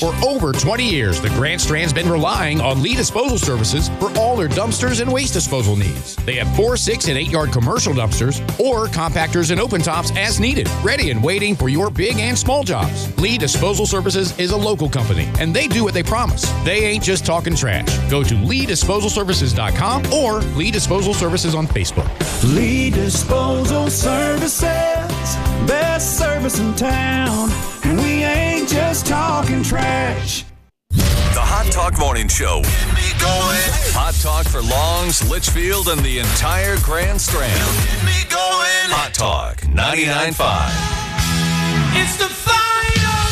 For over 20 years, the Grand Strand's been relying on Lee Disposal Services for all their dumpsters and waste disposal needs. They have 4, 6, and 8-yard commercial dumpsters or compactors and open tops as needed, ready and waiting for your big and small jobs. Lee Disposal Services is a local company, and they do what they promise. They ain't just talking trash. Go to LeeDisposalServices.com or Lee Disposal Services on Facebook. Lee Disposal Services, best service in town, and we ain't just talking trash. The Hot Talk Morning Show. Get me going. Hot Talk for Longs, Litchfield, and the entire Grand Strand. Get me going. Hot Talk 99.5. It's the final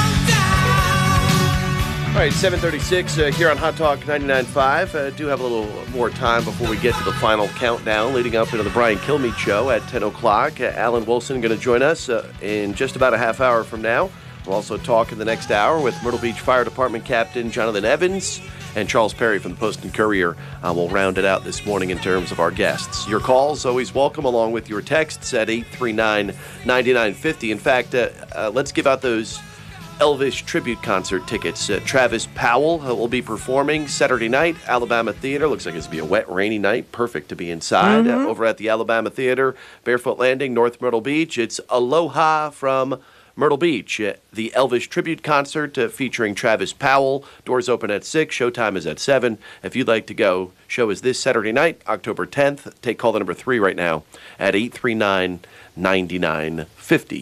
countdown. All right, 7:36 here on Hot Talk 99.5. Do have a little more time before we get to the final countdown leading up into the Brian Kilmeade Show at 10 o'clock. Alan Wilson going to join us in just about a half hour from now. We'll also talk in the next hour with Myrtle Beach Fire Department Captain Jonathan Evans and Charles Perry from the Post and Courier. We'll round it out this morning in terms of our guests. Your calls always welcome, along with your texts at 839-9950. In fact, let's give out those Elvis tribute concert tickets. Travis Powell will be performing Saturday night, Alabama Theater. Looks like it's going to be a wet, rainy night. Perfect to be inside. Over at the Alabama Theater, Barefoot Landing, North Myrtle Beach. It's Aloha from Myrtle Beach, the Elvis tribute concert featuring Travis Powell. Doors open at 6. Showtime is at 7. If you'd like to go, show is this Saturday night, October 10th. Take call the number 3 right now at 839-9950.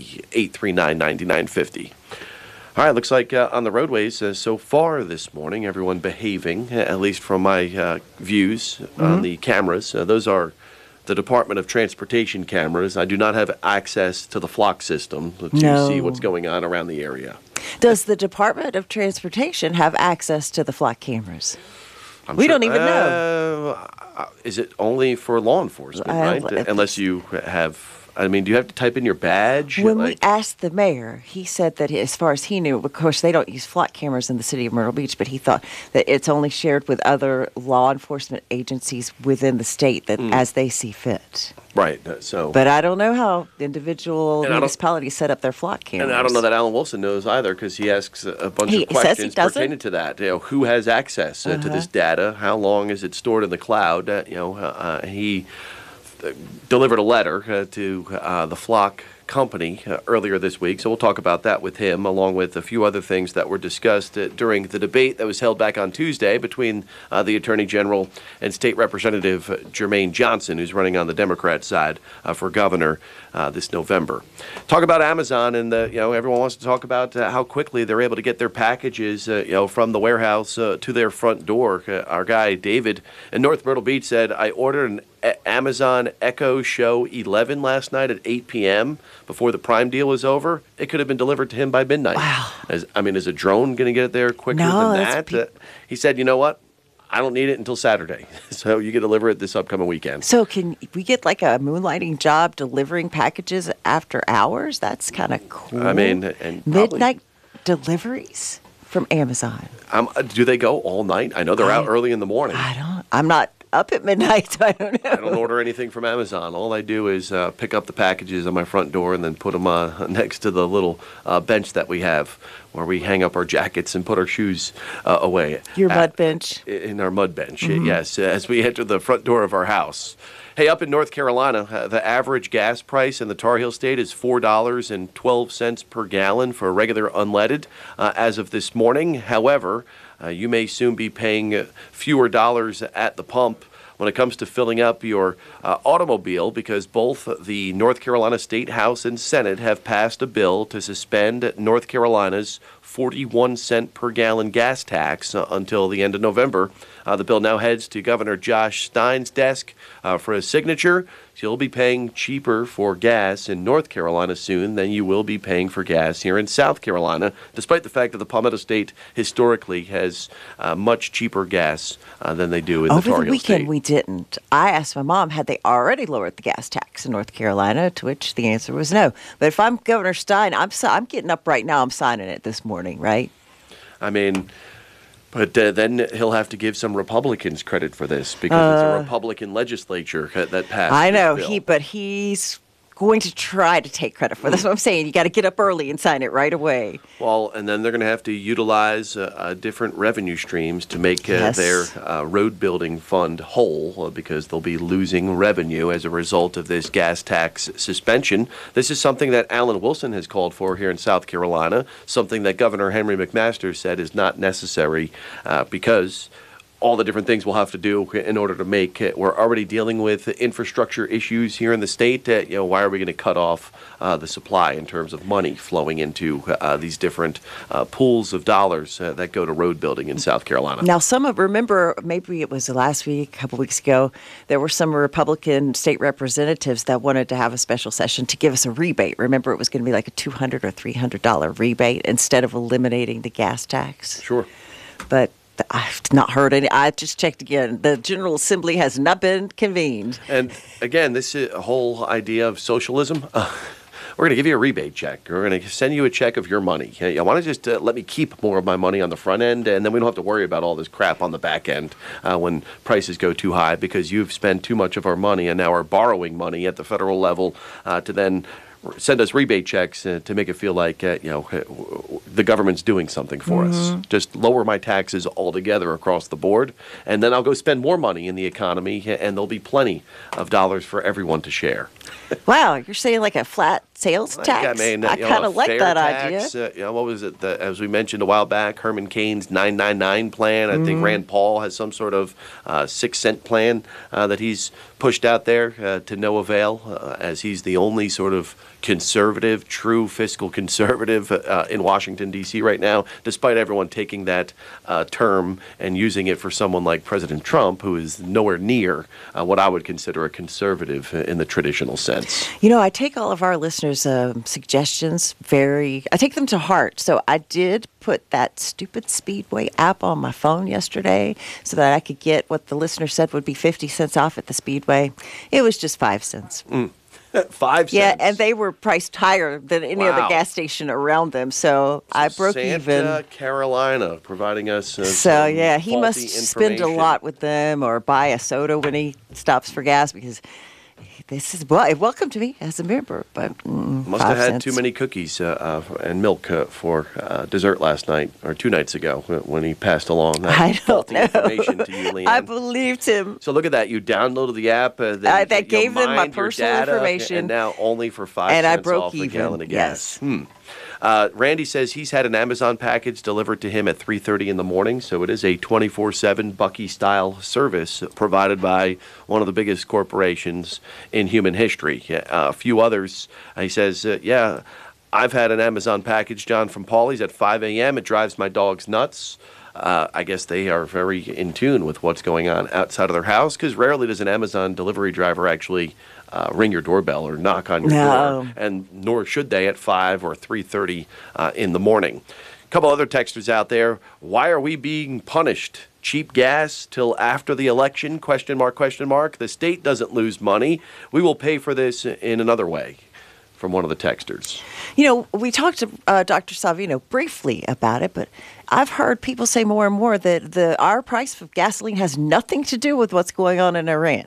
839-9950. All right, looks like on the roadways so far this morning, everyone behaving, at least from my views on the cameras. Those are the Department of Transportation cameras. I do not have access to the flock system to see what's going on around the area. Does the Department of Transportation have access to the flock cameras? We don't even know. Is it only for law enforcement, right? Unless you have... I mean, do you have to type in your badge? When we asked the mayor, he said that as far as he knew, of course, they don't use flock cameras in the city of Myrtle Beach, but he thought that it's only shared with other law enforcement agencies within the state that as they see fit. Right. But I don't know how individual municipalities set up their flock cameras. And I don't know that Alan Wilson knows either, because he asks a bunch of questions pertaining to that. Who has access to this data? How long is it stored in the cloud? He delivered a letter to the Flock company earlier this week, so we'll talk about that with him, along with a few other things that were discussed during the debate that was held back on Tuesday between the Attorney General and State Representative Jermaine Johnson, who's running on the Democrat side for governor this November. Talk about Amazon, and everyone wants to talk about how quickly they're able to get their packages from the warehouse to their front door. Our guy David in North Myrtle Beach said, I ordered an Amazon Echo Show 11 last night at 8 p.m. before the Prime deal was over. It could have been delivered to him by midnight. Wow. Is a drone going to get it there quicker than that? He said, you know what? I don't need it until Saturday. So you can deliver it this upcoming weekend. So can we get like a moonlighting job delivering packages after hours? That's kind of cool. I mean, and midnight deliveries from Amazon. Do they go all night? I know they're out early in the morning. I'm not up at midnight, so I don't know. I don't order anything from Amazon. All I do is pick up the packages on my front door and then put them next to the little bench that we have where we hang up our jackets and put our shoes away. Your mud bench? In our mud bench, yes, as we enter the front door of our house. Hey, up in North Carolina, the average gas price in the Tar Heel State is $4.12 per gallon for regular unleaded as of this morning. However, you may soon be paying fewer dollars at the pump when it comes to filling up your automobile, because both the North Carolina State House and Senate have passed a bill to suspend North Carolina's 41-cent per gallon gas tax until the end of November. The bill now heads to Governor Josh Stein's desk for a signature. You'll be paying cheaper for gas in North Carolina soon than you will be paying for gas here in South Carolina, despite the fact that the Palmetto State historically has much cheaper gas than they do in the Tar Heel State. Over the weekend, we didn't. I asked my mom, had they already lowered the gas tax in North Carolina, to which the answer was no. But if I'm Governor Stein, I'm getting up right now. I'm signing it this morning, right? I mean... But then he'll have to give some Republicans credit for this, because it's a Republican legislature that passed. I know this bill. but he's going to try to take credit for. That's what I'm saying. You got to get up early and sign it right away. Well, and then they're going to have to utilize different revenue streams to make their road building fund whole because they'll be losing revenue as a result of this gas tax suspension. This is something that Alan Wilson has called for here in South Carolina, something that Governor Henry McMaster said is not necessary because all the different things we'll have to do in order to make it. We're already dealing with infrastructure issues here in the state. Why are we going to cut off the supply in terms of money flowing into these different pools of dollars that go to road building in South Carolina? Now, remember, maybe it was last week, a couple weeks ago, there were some Republican state representatives that wanted to have a special session to give us a rebate. Remember, it was going to be like a $200 or $300 rebate instead of eliminating the gas tax. Sure. But I've not heard any. I just checked again. The General Assembly has not been convened. And again, this is a whole idea of socialism. We're going to give you a rebate check. We're going to send you a check of your money. You want to just let me keep more of my money on the front end, and then we don't have to worry about all this crap on the back end when prices go too high because you've spent too much of our money and now are borrowing money at the federal level to then send us rebate checks to make it feel like the government's doing something for us. Just lower my taxes altogether across the board, and then I'll go spend more money in the economy, and there'll be plenty of dollars for everyone to share. Wow, you're saying like a flat sales tax? I kind of like that tax, idea. What was it? As we mentioned a while back, Herman Cain's 999 plan. I think Rand Paul has some sort of 6-cent plan that he's pushed out there to no avail, as he's the only sort of conservative, true fiscal conservative in Washington, D.C. right now, despite everyone taking that term and using it for someone like President Trump, who is nowhere near what I would consider a conservative in the traditional sense. I take all of our listeners' suggestions I take them to heart. So I did put that stupid Speedway app on my phone yesterday so that I could get what the listener said would be 50 cents off at the Speedway. It was just 5 cents. 5 cents? Yeah, and they were priced higher than any other gas station around them, so I broke even. Santa Carolina providing us he must spend a lot with them or buy a soda when he stops for gas because this is welcome to me as a member, but must have had too many cookies and milk for dessert last night or 2 nights ago when he passed along that faulty information to you, Leanne. I believed him. So look at that. You downloaded the app. That gave them my personal information. And now only for 5 cents off a gallon of gas. Yes. Randy says he's had an Amazon package delivered to him at 3:30 in the morning, so it is a 24/7 Bucky-style service provided by one of the biggest corporations in human history. A few others, he says, I've had an Amazon package, John, from Paulie's at 5 a.m. It drives my dogs nuts. I guess they are very in tune with what's going on outside of their house because rarely does an Amazon delivery driver actually ring your doorbell or knock on your door, and nor should they at 5 or 3:30 in the morning. A couple other texters out there. Why are we being punished? Cheap gas till after the election? ? The state doesn't lose money. We will pay for this in another way. From one of the texters. We talked to Dr. Savino briefly about it, but I've heard people say more and more that our price of gasoline has nothing to do with what's going on in Iran.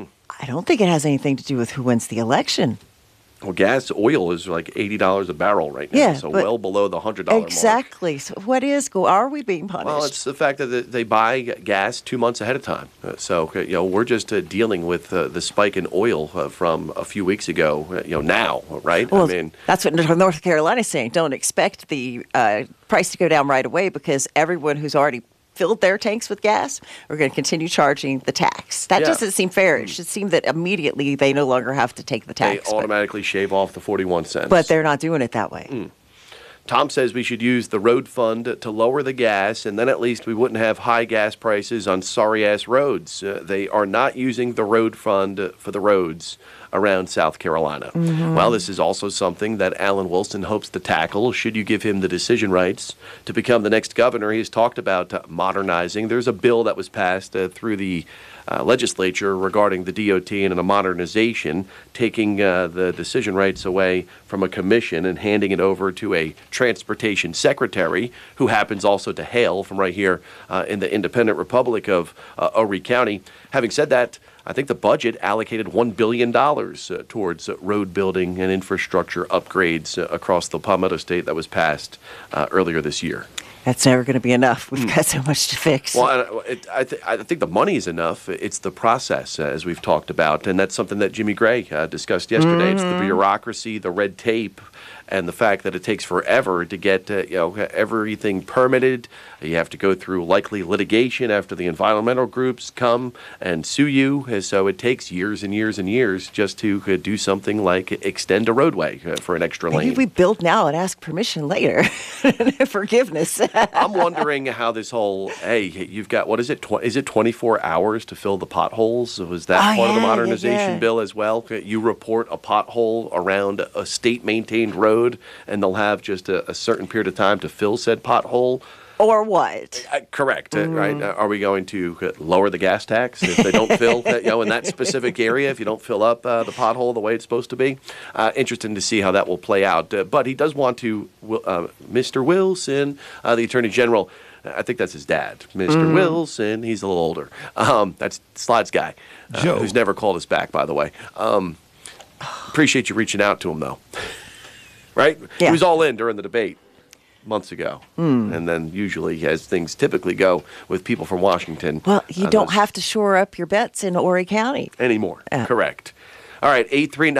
I don't think it has anything to do with who wins the election. Well, oil is like $80 a barrel right now, so well below the $100 mark. Exactly. So are we being punished? Well, it's the fact that they buy gas 2 months ahead of time. We're just dealing with the spike in oil from a few weeks ago, now, right? Well, that's what North Carolina is saying. Don't expect the price to go down right away because everyone who's already filled their tanks with gas, we're going to continue charging the tax. That doesn't seem fair. It should seem that immediately they no longer have to take the tax. They automatically shave off the 41 cents. But they're not doing it that way. Tom says we should use the road fund to lower the gas, and then at least we wouldn't have high gas prices on sorry-ass roads. They are not using the road fund for the roads around South Carolina. Well, this is also something that Alan Wilson hopes to tackle should you give him the decision rights to become the next governor. He's talked about modernizing. There's a bill that was passed through the legislature regarding the DOT and a modernization, taking the decision rights away from a commission and handing it over to a transportation secretary who happens also to hail from right here in the independent republic of Horry County. Having said that, I think the budget allocated $1 billion towards road building and infrastructure upgrades across the Palmetto State that was passed earlier this year. That's never going to be enough. We've got so much to fix. Well, I think the money is enough. It's the process, as we've talked about, and that's something that Jimmy Gray discussed yesterday. It's the bureaucracy, the red tape, and the fact that it takes forever to get everything permitted. You have to go through likely litigation after the environmental groups come and sue you. And so it takes years and years and years just to do something like extend a roadway for an extra lane. Maybe we build now and ask permission later. Forgiveness. I'm wondering how this whole, you've got, what is it? Is it 24 hours to fill the potholes? Was that part of the modernization bill as well? You report a pothole around a state-maintained road, and they'll have just a certain period of time to fill said pothole. Or what? Correct. Right? Are we going to lower the gas tax if they don't fill in that specific area? If you don't fill up the pothole the way it's supposed to be, interesting to see how that will play out. But he does want to, Mr. Wilson, the Attorney General. I think that's his dad, Mr. Wilson. He's a little older. That's Slides guy, who's never called us back, by the way. Appreciate you reaching out to him, though. Right? Yeah. He was all in during the debate months ago. And then usually, as things typically go with people from Washington. Well, you don't have to shore up your bets in Horry County anymore. Correct. All right,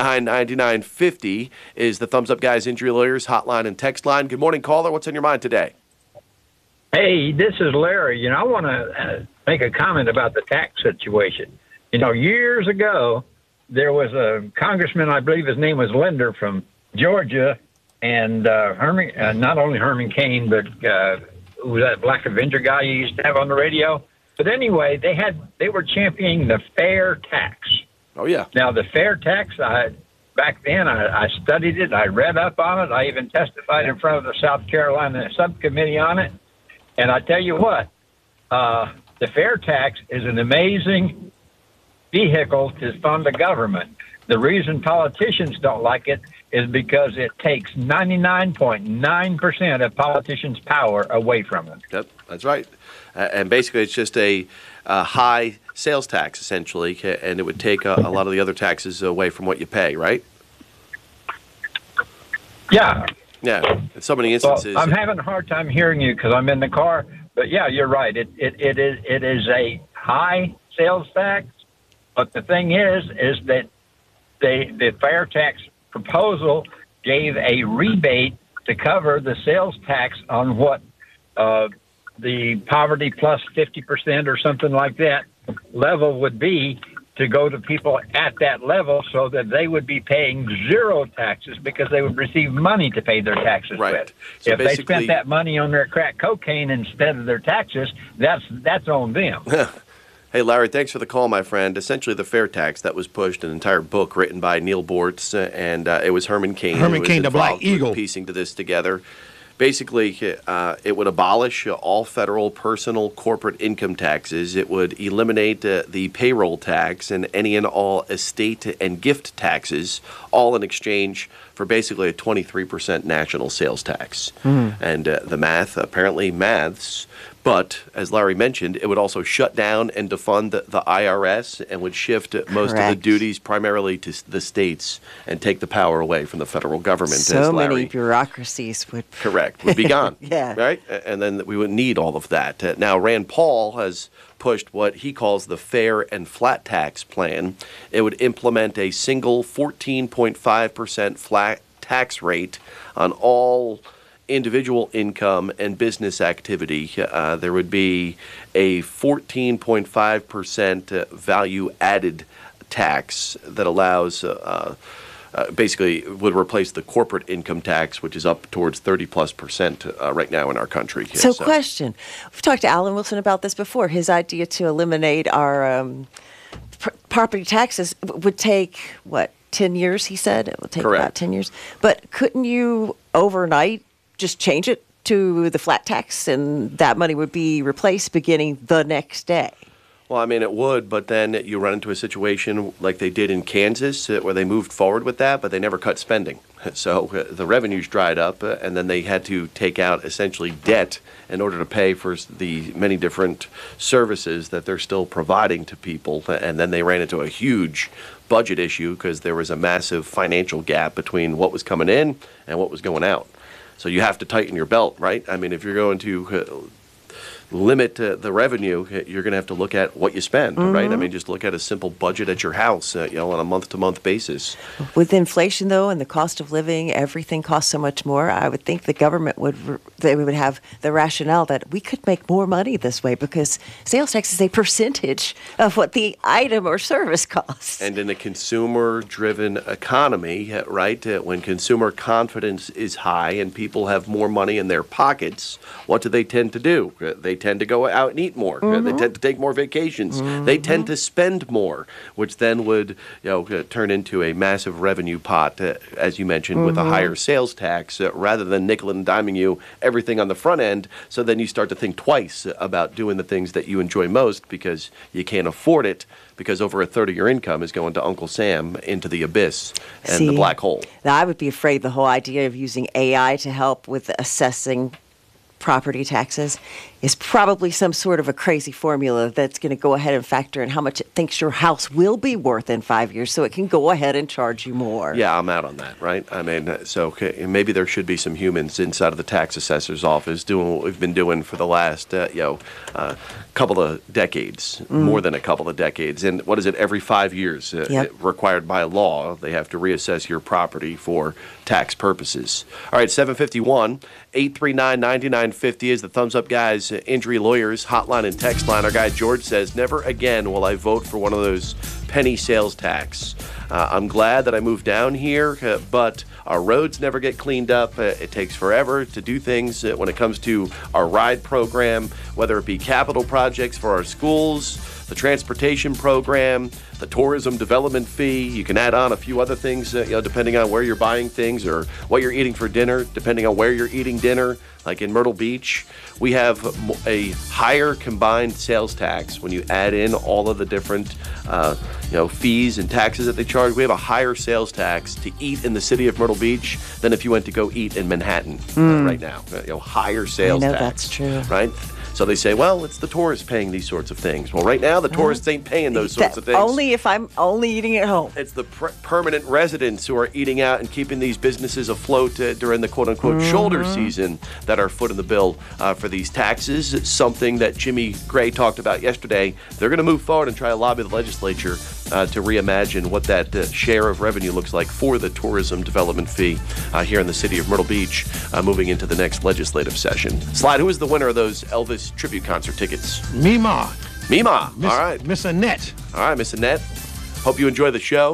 839-9950 is the Thumbs Up Guys Injury Lawyers hotline and text line. Good morning, caller. What's on your mind today? Hey, this is Larry. I want to make a comment about the tax situation. Years ago, there was a congressman, I believe his name was Linder from Georgia, and Herman, not only Herman Cain, but who was that Black Avenger guy you used to have on the radio? But anyway, they were championing the fair tax. Oh, yeah. Now, the fair tax, back then, I studied it. I read up on it. I even testified in front of the South Carolina subcommittee on it. And I tell you what, the fair tax is an amazing vehicle to fund the government. The reason politicians don't like it is because it takes 99.9% of politicians' power away from them. Yep, that's right. And basically, it's just a high sales tax, essentially, and it would take a lot of the other taxes away from what you pay, right? Yeah. Yeah, in so many instances. Well, I'm having a hard time hearing you because I'm in the car, but yeah, you're right. It is a high sales tax, but the thing is that the fair tax proposal gave a rebate to cover the sales tax on what the poverty plus 50% or something like that level would be, to go to people at that level so that they would be paying zero taxes because they would receive money to pay their taxes with. So if they spent that money on their crack cocaine instead of their taxes, that's on them. Hey, Larry, thanks for the call, my friend. Essentially, the fair tax that was pushed, an entire book written by Neil Bortz, and it was Herman Cain. Herman Cain, the Black Eagle. Piecing to this together. Basically, it would abolish all federal, personal, corporate income taxes. It would eliminate the payroll tax and any and all estate and gift taxes, all in exchange for basically a 23% national sales tax. And the math, apparently maths. But, as Larry mentioned, it would also shut down and defund the IRS and would shift most of the duties primarily to the states and take the power away from the federal government. So many bureaucracies would be gone. Yeah. Right? And then we would need all of that. Now, Rand Paul has pushed what he calls the fair and flat tax plan. It would implement a single 14.5% flat tax rate on all individual income and business activity. There would be a 14.5% value added tax that allows basically would replace the corporate income tax, which is up towards 30+% right now in our country. So question, we've talked to Alan Wilson about this before. His idea to eliminate our property taxes would take, 10 years, he said? It would take about 10 years. But couldn't you overnight just change it to the flat tax and that money would be replaced beginning the next day? Well, I mean, it would, but then you run into a situation like they did in Kansas where they moved forward with that, but they never cut spending. So the revenues dried up, and then they had to take out essentially debt in order to pay for the many different services that they're still providing to people. And then they ran into a huge budget issue because there was a massive financial gap between what was coming in and what was going out. So you have to tighten your belt, right? I mean, if you're going to limit the revenue, you're going to have to look at what you spend, right? I mean, just look at a simple budget at your house, on a month-to-month basis. With inflation, though, and the cost of living, everything costs so much more. I would think the government would have the rationale that we could make more money this way because sales tax is a percentage of what the item or service costs. And in a consumer-driven economy, right, when consumer confidence is high and people have more money in their pockets, what do they tend to do? They tend to go out and eat more. They tend to take more vacations. They tend to spend more, which then would turn into a massive revenue pot, as you mentioned, with a higher sales tax rather than nickel and diming you everything on the front end. So then you start to think twice about doing the things that you enjoy most because you can't afford it because over a third of your income is going to Uncle Sam into the abyss and the black hole. Now, I would be afraid the whole idea of using AI to help with assessing property taxes is probably some sort of a crazy formula that's going to go ahead and factor in how much it thinks your house will be worth in 5 years so it can go ahead and charge you more. Yeah, I'm out on that, right? I mean, so maybe there should be some humans inside of the tax assessor's office doing what we've been doing for the last, couple of decades, more than a couple of decades. And what is it, every 5 years, required by law, they have to reassess your property for tax purposes. All right, 751, 839-9950 is the Thumbs Up Guys Injury Lawyers hotline and text line. Our guy George says, never again will I vote for one of those penny sales tax. I'm glad that I moved down here, but our roads never get cleaned up. It takes forever to do things when it comes to our RIDE program, whether it be capital projects for our schools, the transportation program, the tourism development fee. You can add on a few other things, depending on where you're buying things or what you're eating for dinner, depending on where you're eating dinner. Like in Myrtle Beach, we have a higher combined sales tax when you add in all of the different fees and taxes that they charge. We have a higher sales tax to eat in the city of Myrtle Beach than if you went to go eat in Manhattan right now. Higher sales tax. I know that's true. Right? So they say, well, it's the tourists paying these sorts of things. Well, right now, the tourists ain't paying those sorts of things. Only if I'm only eating at home. It's the permanent residents who are eating out and keeping these businesses afloat during the quote-unquote shoulder season that are footing the bill for these taxes. It's something that Jimmy Gray talked about yesterday. They're going to move forward and try to lobby the legislature to reimagine what that share of revenue looks like for the tourism development fee here in the city of Myrtle Beach moving into the next legislative session. Slide, who is the winner of those Elvis tribute concert tickets? Mima. All right. Miss Annette. All right, Miss Annette. Hope you enjoy the show.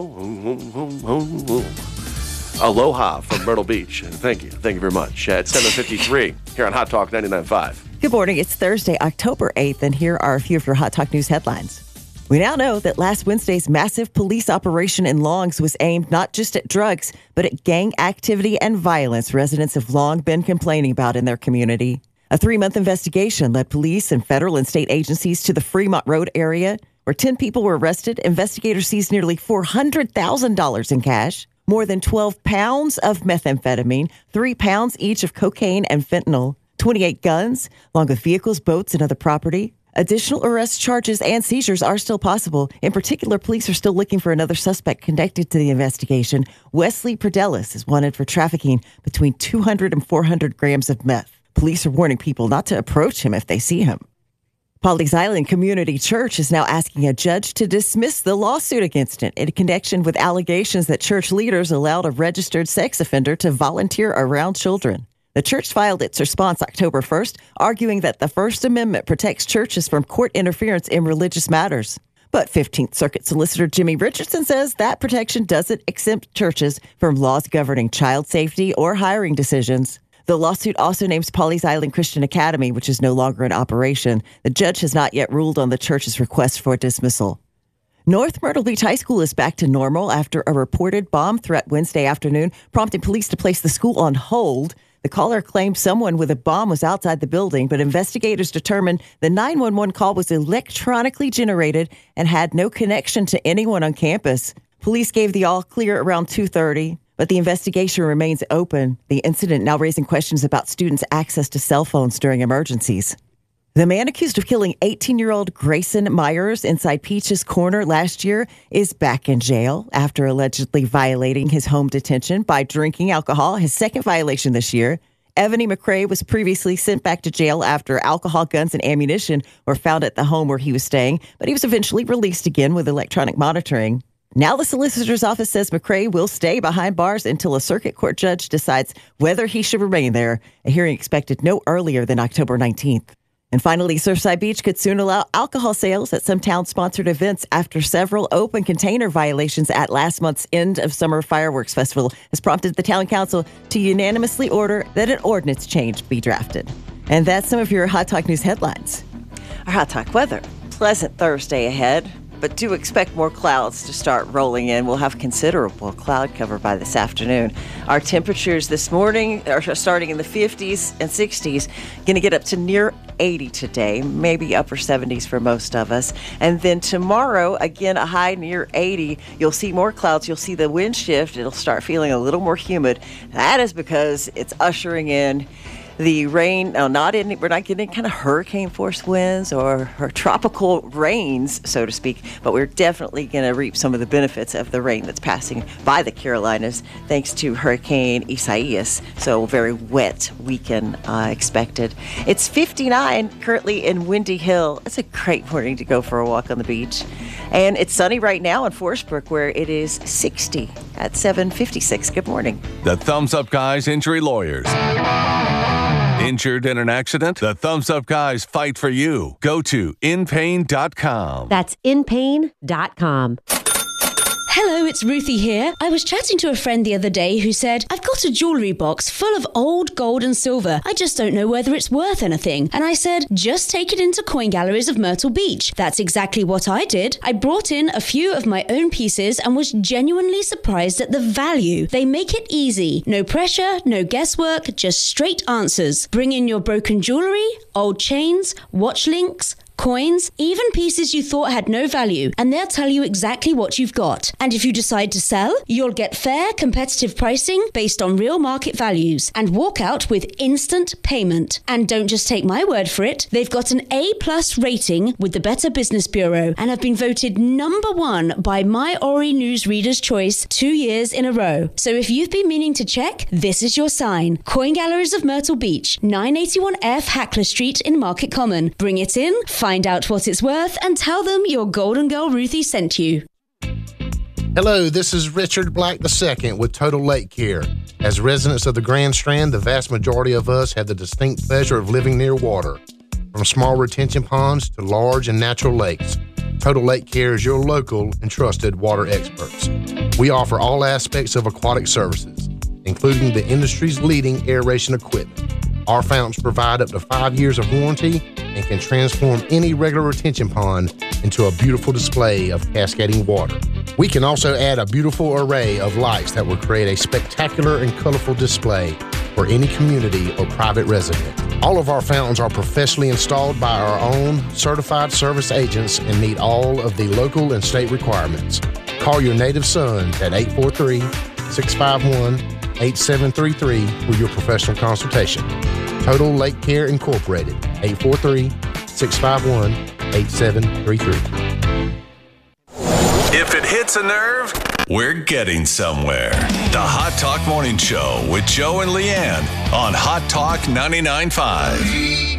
Aloha from Myrtle Beach. Thank you very much. At 7:53 here on Hot Talk 99.5. Good morning. It's Thursday, October 8th, and here are a few of your Hot Talk News headlines. We now know that last Wednesday's massive police operation in Longs was aimed not just at drugs, but at gang activity and violence residents have long been complaining about in their community. A 3-month investigation led police and federal and state agencies to the Fremont Road area, where 10 people were arrested. Investigators seized nearly $400,000 in cash, more than 12 pounds of methamphetamine, 3 pounds each of cocaine and fentanyl, 28 guns, along with vehicles, boats, and other property. Additional arrest charges and seizures are still possible. In particular, police are still looking for another suspect connected to the investigation. Wesley Perdelis is wanted for trafficking between 200 and 400 grams of meth. Police are warning people not to approach him if they see him. Pawleys Island Community Church is now asking a judge to dismiss the lawsuit against it in connection with allegations that church leaders allowed a registered sex offender to volunteer around children. The church filed its response October 1st, arguing that the First Amendment protects churches from court interference in religious matters. But 15th Circuit Solicitor Jimmy Richardson says that protection doesn't exempt churches from laws governing child safety or hiring decisions. The lawsuit also names Pawleys Island Christian Academy, which is no longer in operation. The judge has not yet ruled on the church's request for dismissal. North Myrtle Beach High School is back to normal after a reported bomb threat Wednesday afternoon, prompting police to place the school on hold. The caller claimed someone with a bomb was outside the building, but investigators determined the 911 call was electronically generated and had no connection to anyone on campus. Police gave the all clear around 2:30, but the investigation remains open. The incident now raising questions about students' access to cell phones during emergencies. The man accused of killing 18-year-old Grayson Myers inside Peach's Corner last year is back in jail after allegedly violating his home detention by drinking alcohol, his second violation this year. Evany McCrae was previously sent back to jail after alcohol, guns, and ammunition were found at the home where he was staying, but he was eventually released again with electronic monitoring. Now the solicitor's office says McCrae will stay behind bars until a circuit court judge decides whether he should remain there, a hearing expected no earlier than October 19th. And finally, Surfside Beach could soon allow alcohol sales at some town-sponsored events after several open container violations at last month's end of summer fireworks festival has prompted the town council to unanimously order that an ordinance change be drafted. And that's some of your Hot Talk News headlines. Our Hot Talk weather. Pleasant Thursday ahead, but do expect more clouds to start rolling in. We'll have considerable cloud cover by this afternoon. Our temperatures this morning are starting in the 50s and 60s, going to get up to near 80 today, maybe upper 70s for most of us. And then tomorrow, again, a high near 80. You'll see more clouds. You'll see the wind shift. It'll start feeling a little more humid. That is because it's ushering in the rain. Now, we're not getting kind of hurricane force winds or tropical rains, so to speak, but we're definitely going to reap some of the benefits of the rain that's passing by the Carolinas thanks to Hurricane Isaias. So very wet weekend expected. It's 59 currently in Windy Hill. It's a great morning to go for a walk on the beach. And it's sunny right now in Forest Brook, where it is 60 at 7:56. Good morning. The Thumbs Up Guys Injury Lawyers. Injured in an accident? The Thumbs Up Guys fight for you. Go to inpain.com. That's inpain.com. Hello, it's Ruthie here. I was chatting to a friend the other day who said, I've got a jewellery box full of old gold and silver. I just don't know whether it's worth anything. And I said, just take it into Coin Galleries of Myrtle Beach. That's exactly what I did. I brought in a few of my own pieces and was genuinely surprised at the value. They make it easy. No pressure, no guesswork, just straight answers. Bring in your broken jewellery, old chains, watch links, coins, even pieces you thought had no value, and they'll tell you exactly what you've got. And if you decide to sell, you'll get fair, competitive pricing based on real market values and walk out with instant payment. And don't just take my word for it. They've got an A+ rating with the Better Business Bureau and have been voted #1 by My Ori News Reader's Choice 2 years in a row. So if you've been meaning to check, this is your sign. Coin Galleries of Myrtle Beach, 981F Hackler Street in Market Common. Bring it in, find out what it's worth, and tell them your Golden Girl Ruthie sent you. Hello, this is Richard Black II with Total Lake Care. As residents of the Grand Strand, the vast majority of us have the distinct pleasure of living near water. From small retention ponds to large and natural lakes, Total Lake Care is your local and trusted water experts. We offer all aspects of aquatic services, including the industry's leading aeration equipment. Our fountains provide up to 5 years of warranty and can transform any regular retention pond into a beautiful display of cascading water. We can also add a beautiful array of lights that will create a spectacular and colorful display for any community or private resident. All of our fountains are professionally installed by our own certified service agents and meet all of the local and state requirements. Call your native sons at 843-651-8733 for your professional consultation. Total Lake Care Incorporated, 843-651-8733. If it hits a nerve, we're getting somewhere. The Hot Talk Morning Show with Joe and Leanne on Hot Talk 99.5.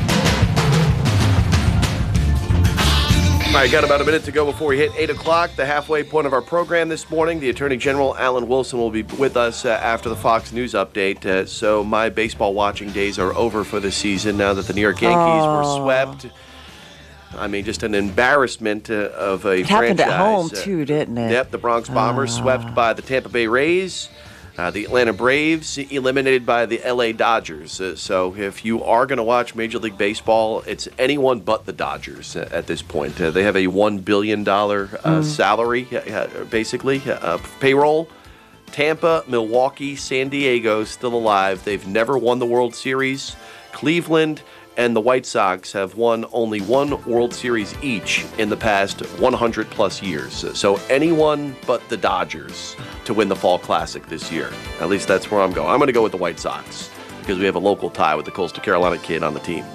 All right, got about a minute to go before we hit 8 o'clock, the halfway point of our program this morning. The Attorney General, Alan Wilson, will be with us after the Fox News update. So my baseball watching days are over for the season now that the New York Yankees were swept. I mean, just an embarrassment of a franchise. It happened at home, too, didn't it? Yep, the Bronx Bombers swept by the Tampa Bay Rays. The Atlanta Braves eliminated by the L.A. Dodgers. So if you are going to watch Major League Baseball, it's anyone but the Dodgers at this point. They have a $1 billion salary, basically, payroll. Tampa, Milwaukee, San Diego still alive. They've never won the World Series. Cleveland and the White Sox have won only one World Series each in the past 100-plus years. So anyone but the Dodgers to win the Fall Classic this year. At least that's where I'm going. I'm going to go with the White Sox because we have a local tie with the Coastal Carolina kid on the team.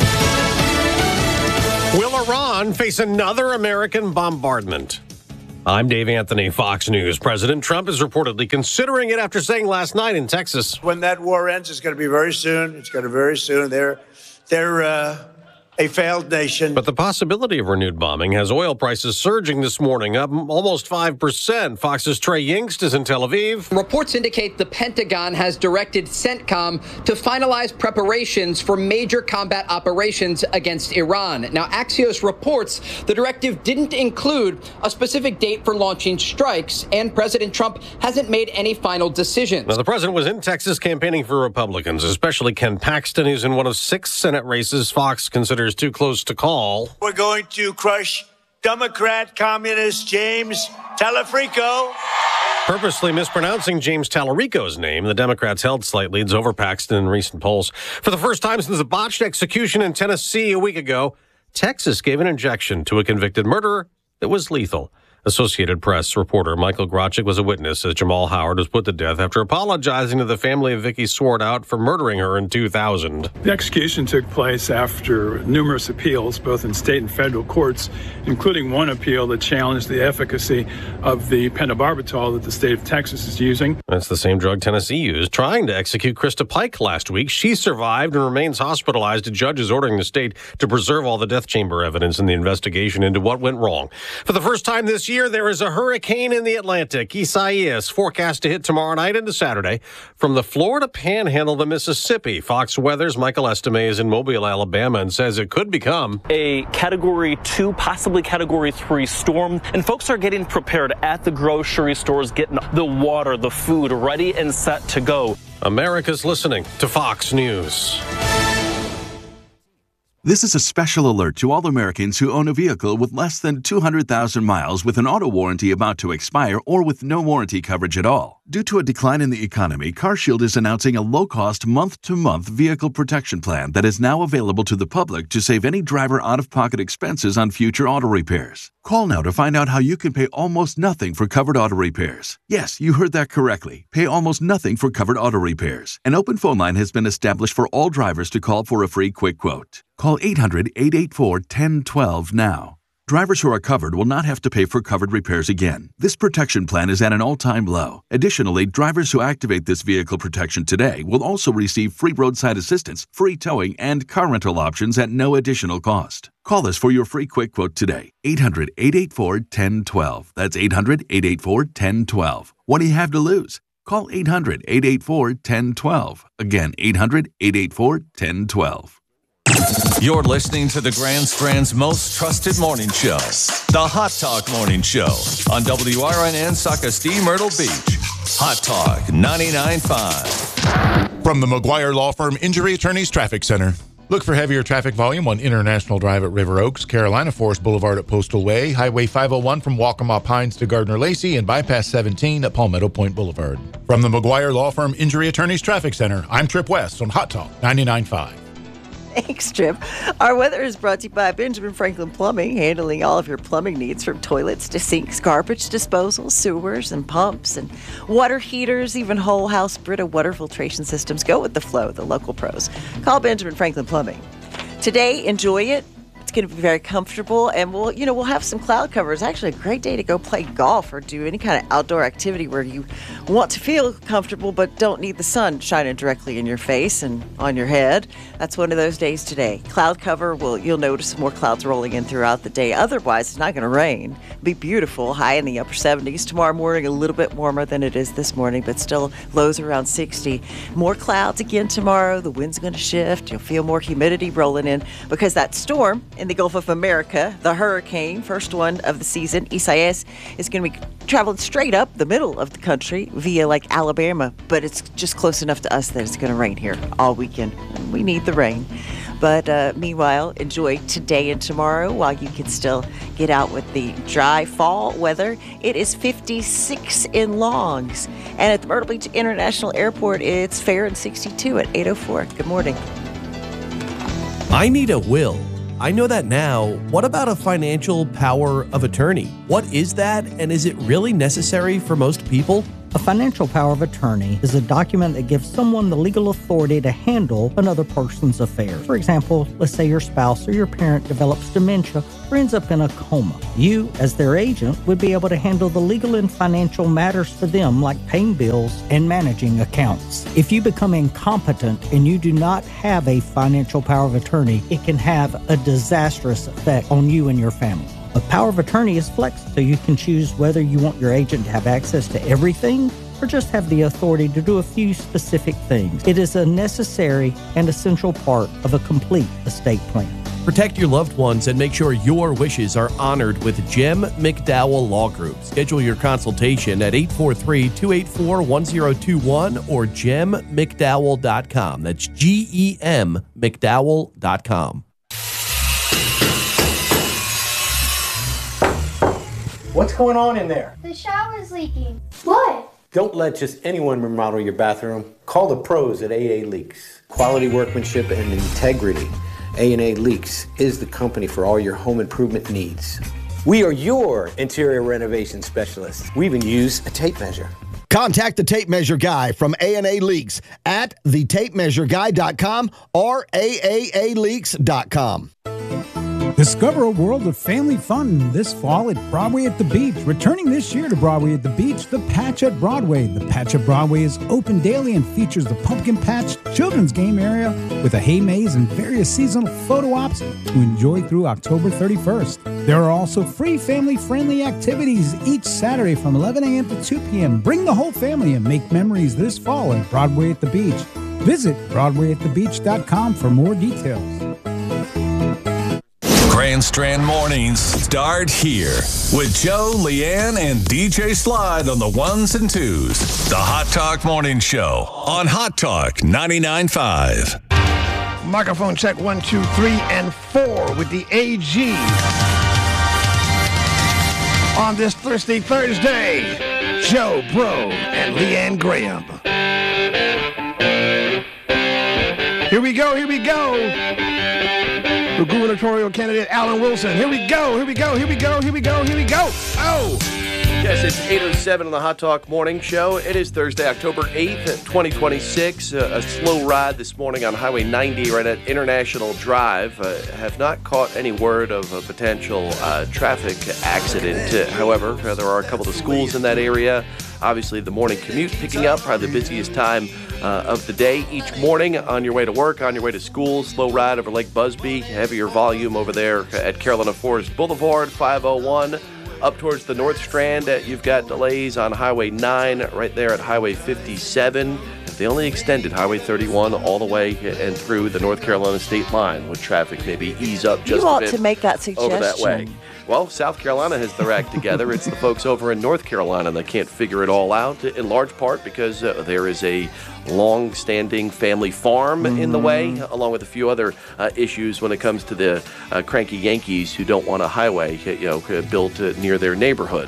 Will Iran face another American bombardment? I'm Dave Anthony, Fox News. President Trump is reportedly considering it after saying last night in Texas, when that war ends, it's going to be very soon. It's going to be very soon. They're a failed nation. But the possibility of renewed bombing has oil prices surging this morning, up almost 5%. Fox's Trey Yingst is in Tel Aviv. Reports indicate the Pentagon has directed CENTCOM to finalize preparations for major combat operations against Iran. Now, Axios reports the directive didn't include a specific date for launching strikes, and President Trump hasn't made any final decisions. Now, the president was in Texas campaigning for Republicans, especially Ken Paxton, who's in one of 6 Senate races Fox considers too close to call. We're going to crush Democrat communist James Talarico. Purposely mispronouncing James Talarico's name, the Democrats held slight leads over Paxton in recent polls. For the first time since a botched execution in Tennessee a week ago, Texas gave an injection to a convicted murderer that was lethal. Associated Press reporter Michael Grochik was a witness as Jamal Howard was put to death after apologizing to the family of Vicky Swartout for murdering her in 2000. The execution took place after numerous appeals, both in state and federal courts, including one appeal that challenged the efficacy of the pentobarbital that the state of Texas is using. That's the same drug Tennessee used, trying to execute Krista Pike last week. She survived and remains hospitalized. A judge is ordering the state to preserve all the death chamber evidence in the investigation into what went wrong. For the first time this year, there is a hurricane in the Atlantic. Isaias forecast to hit tomorrow night into Saturday from the Florida Panhandle to Mississippi. Fox Weather's Michael Estime is in Mobile, Alabama, and says it could become a Category 2, possibly Category 3 storm. And folks are getting prepared at the grocery stores, getting the water, the food ready and set to go. America's listening to Fox News. This is a special alert to all Americans who own a vehicle with less than 200,000 miles with an auto warranty about to expire or with no warranty coverage at all. Due to a decline in the economy, CarShield is announcing a low-cost month-to-month vehicle protection plan that is now available to the public to save any driver out-of-pocket expenses on future auto repairs. Call now to find out how you can pay almost nothing for covered auto repairs. Yes, you heard that correctly. Pay almost nothing for covered auto repairs. An open phone line has been established for all drivers to call for a free quick quote. Call 800-884-1012 now. Drivers who are covered will not have to pay for covered repairs again. This protection plan is at an all-time low. Additionally, drivers who activate this vehicle protection today will also receive free roadside assistance, free towing, and car rental options at no additional cost. Call us for your free quick quote today. 800-884-1012. That's 800-884-1012. What do you have to lose? Call 800-884-1012. Again, 800-884-1012. You're listening to the Grand Strand's most trusted morning show, the Hot Talk Morning Show on WRNN Socastee Myrtle Beach. Hot Talk 99.5. From the McGuire Law Firm Injury Attorneys Traffic Center. Look for heavier traffic volume on International Drive at River Oaks, Carolina Forest Boulevard at Postal Way, Highway 501 from Waccamaw Pines to Gardner Lacey, and Bypass 17 at Palmetto Point Boulevard. From the McGuire Law Firm Injury Attorneys Traffic Center, I'm Trip West on Hot Talk 99.5. Thanks, Trip. Our weather is brought to you by Benjamin Franklin Plumbing, handling all of your plumbing needs from toilets to sinks, garbage disposal, sewers and pumps and water heaters, even whole house Brita water filtration systems. Go with the flow, the local pros. Call Benjamin Franklin Plumbing. Today, enjoy it. It's going to be very comfortable, and we'll have some cloud cover. It's actually a great day to go play golf or do any kind of outdoor activity where you want to feel comfortable but don't need the sun shining directly in your face and on your head. That's one of those days today. Cloud cover, you'll notice more clouds rolling in throughout the day. Otherwise, it's not going to rain. It'll be beautiful, high in the upper 70s. Tomorrow morning, a little bit warmer than it is this morning, but still lows around 60. More clouds again tomorrow. The wind's going to shift. You'll feel more humidity rolling in because that storm in the Gulf of America, the hurricane, first one of the season, Isaias, is going to be traveling straight up the middle of the country via Alabama, but it's just close enough to us that it's going to rain here all weekend. And we need the rain. But meanwhile, enjoy today and tomorrow while you can still get out with the dry fall weather. It is 56 in Longs. And at the Myrtle Beach International Airport, it's fair and 62 at 8:04. Good morning. I need a will. I know that now. What about a financial power of attorney? What is that, and is it really necessary for most people? A financial power of attorney is a document that gives someone the legal authority to handle another person's affairs. For example, let's say your spouse or your parent develops dementia or ends up in a coma. You, as their agent, would be able to handle the legal and financial matters for them, like paying bills and managing accounts. If you become incompetent and you do not have a financial power of attorney, it can have a disastrous effect on you and your family. A power of attorney is flexible, so you can choose whether you want your agent to have access to everything or just have the authority to do a few specific things. It is a necessary and essential part of a complete estate plan. Protect your loved ones and make sure your wishes are honored with Jem McDowell Law Group. Schedule your consultation at 843-284-1021 or jemmcdowell.com. That's GEM McDowell.com. What's going on in there? The shower's leaking. What? Don't let just anyone remodel your bathroom. Call the pros at AA Leaks. Quality workmanship and integrity. A&A Leaks is the company for all your home improvement needs. We are your interior renovation specialists. We even use a tape measure. Contact the Tape Measure Guy from A&A Leaks at thetapemeasureguy.com or aaleaks.com. Discover a world of family fun this fall at Broadway at the Beach. Returning this year to Broadway at the Beach, The Patch at Broadway. The Patch at Broadway is open daily and features the Pumpkin Patch children's game area with a hay maze and various seasonal photo ops to enjoy through October 31st. There are also free family-friendly activities each Saturday from 11 a.m. to 2 p.m. Bring the whole family and make memories this fall at Broadway at the Beach. Visit BroadwayAtTheBeach.com for more details. Grand Strand Mornings start here with Joe, Leanne, and DJ Slide on the ones and twos. The Hot Talk Morning Show on Hot Talk 99.5. Microphone check 1, 2, 3, and 4 with the AG. On this Thursday, Joe Bro and Leanne Graham. Here we go. The gubernatorial candidate, Alan Wilson. Here we go. Oh! Yes, it's 8:07 on the Hot Talk Morning Show. It is Thursday, October 8th, 2026. A slow ride this morning on Highway 90 right at International Drive. Have not caught any word of a potential traffic accident. However, there are a couple of schools in that area. Obviously, the morning commute picking up, probably the busiest time of the day each morning on your way to work, on your way to school. Slow ride over Lake Busby, heavier volume over there at Carolina Forest Boulevard, 501. Up towards the North Strand, you've got delays on Highway 9 right there at Highway 57. They only extended Highway 31 all the way and through the North Carolina state line, with traffic maybe ease up just a bit. You ought to make that suggestion. Over that way. Well, South Carolina has their act together. It's the folks over in North Carolina that can't figure it all out, in large part because there is a long-standing family farm in the way, along with a few other issues when it comes to the cranky Yankees who don't want a highway built near their neighborhood.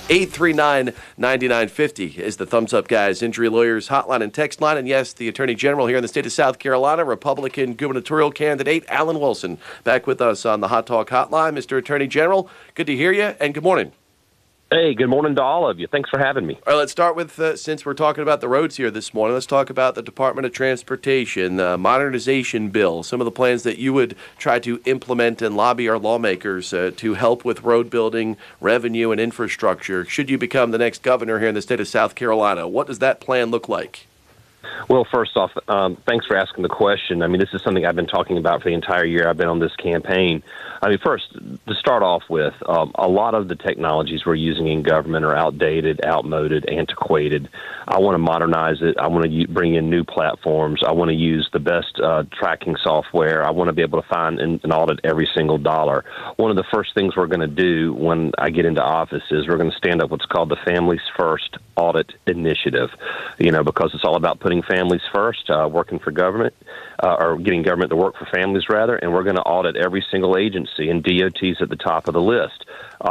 839-9950 is the Thumbs Up Guys Injury Lawyers hotline and text line. And yes, the Attorney General here in the state of South Carolina, Republican gubernatorial candidate Alan Wilson, back with us on the Hot Talk hotline. Mr. Attorney General, good to hear you, and good morning. Hey, good morning to all of you. Thanks for having me. All right, let's start with, since we're talking about the roads here this morning, let's talk about the Department of Transportation, the modernization bill, some of the plans that you would try to implement and lobby our lawmakers to help with road building, revenue, and infrastructure. Should you become the next governor here in the state of South Carolina, what does that plan look like? Well, first off, thanks for asking the question. I mean, this is something I've been talking about for the entire year I've been on this campaign. I mean, first, to start off with, a lot of the technologies we're using in government are outdated, outmoded, antiquated. I want to modernize it. I want to bring in new platforms. I want to use the best tracking software. I want to be able to find and audit every single dollar. One of the first things we're going to do when I get into office is we're going to stand up what's called the Families First Audit Initiative, because it's all about putting putting families first, working for government, or getting government to work for families, rather, and we're going to audit every single agency, and DOT's at the top of the list.